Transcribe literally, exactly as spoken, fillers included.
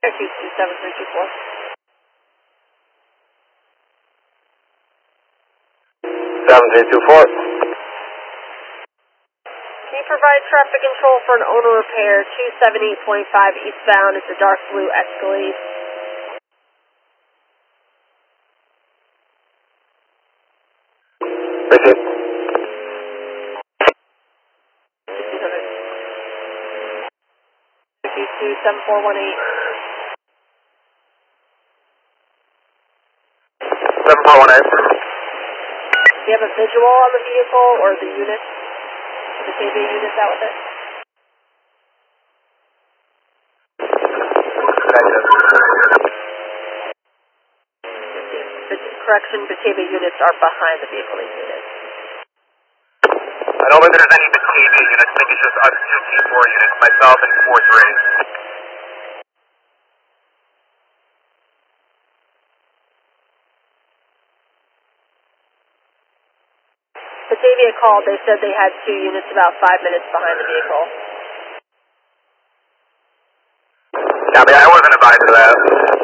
two two seven three two four. seven three two four. Can you provide traffic control for an owner repair two seventy point five eastbound? It's a dark blue Escalade. Receive. two two seven four one eight. seven four one eight. Do you have a visual on the vehicle or the unit? The K B units out with it? Negative. The correction, the K B units are behind the vehicle they unit. I don't think there's any Batavia units. I think it's just us two T four units, myself and four three. Batavia called. They said they had two units about five minutes behind the vehicle. Yeah, I mean, I wasn't advised of that.